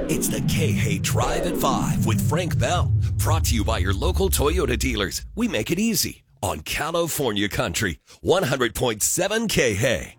It's the K-Hay Drive at 5 with Frank Bell. Brought to you by your local Toyota dealers. We make it easy on California Country, 100.7 K-Hay.